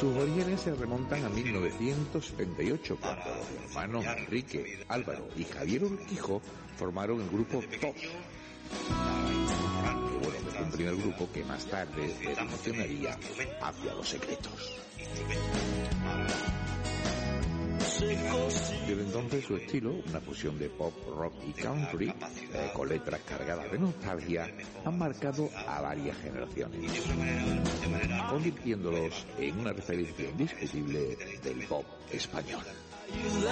Sus orígenes se remontan a 1978, cuando los hermanos Enrique, Álvaro y Javier Urquijo formaron el grupo TOS. Que fue un primer grupo que más tarde evolucionaría hacia Los Secretos. Desde entonces su estilo, una fusión de pop, rock y country, con letras cargadas de nostalgia, han marcado a varias generaciones, convirtiéndolos en una referencia indiscutible del pop español.